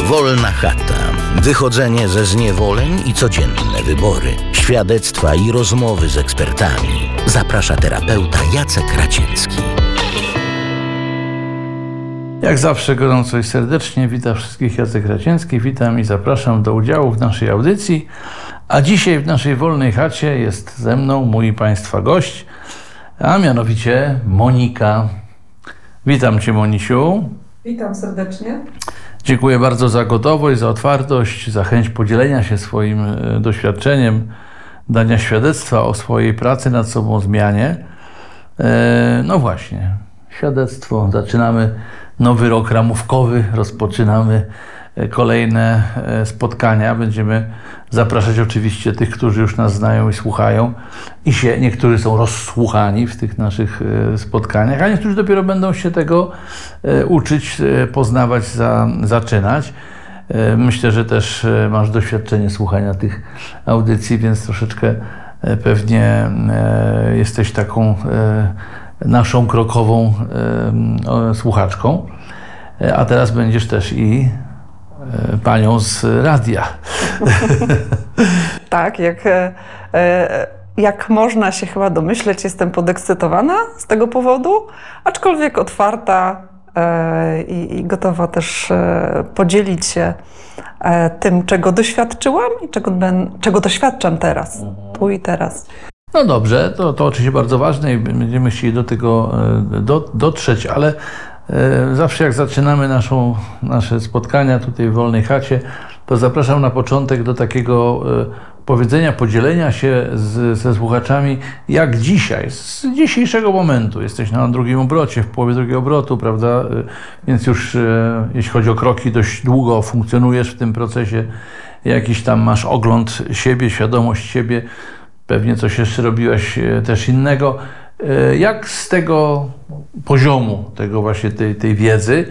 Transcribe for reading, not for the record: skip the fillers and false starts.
Wolna chata. Wychodzenie ze zniewoleń i codzienne wybory. Świadectwa i rozmowy z ekspertami. Zaprasza terapeuta Jacek Raciecki. Jak zawsze gorąco i serdecznie witam wszystkich, Jacek Raciecki. Witam i zapraszam do udziału w naszej audycji. A dzisiaj w naszej wolnej chacie jest ze mną mój Państwa gość, a mianowicie Monika. Witam Cię, Monisiu. Witam serdecznie. Dziękuję bardzo za gotowość, za otwartość, za chęć podzielenia się swoim doświadczeniem, dania świadectwa o swojej pracy nad sobą, zmianie. No właśnie, świadectwo. Zaczynamy nowy rok ramówkowy, rozpoczynamy kolejne spotkania. Będziemy zapraszać oczywiście tych, którzy już nas znają i słuchają. Niektórzy są rozsłuchani w tych naszych spotkaniach, a niektórzy dopiero będą się tego uczyć, poznawać, zaczynać. Myślę, że też masz doświadczenie słuchania tych audycji, więc troszeczkę pewnie jesteś taką naszą krokową słuchaczką. A teraz będziesz też i panią z radia. Tak, jak można się chyba domyśleć, jestem podekscytowana z tego powodu, aczkolwiek otwarta i gotowa też podzielić się tym, czego doświadczyłam i czego doświadczam teraz, tu i teraz. No dobrze, to oczywiście bardzo ważne i będziemy chcieli do tego dotrzeć, ale zawsze jak zaczynamy nasze spotkania tutaj w Wolnej Chacie, to zapraszam na początek do takiego powiedzenia, podzielenia się ze słuchaczami, jak dzisiaj, z dzisiejszego momentu. Jesteś na drugim obrocie, w połowie drugiego obrotu, prawda? Więc już jeśli chodzi o kroki, dość długo funkcjonujesz w tym procesie. Jakiś tam masz ogląd siebie, świadomość siebie. Pewnie coś jeszcze robiłeś też innego. Jak z tego poziomu, tego właśnie tej wiedzy,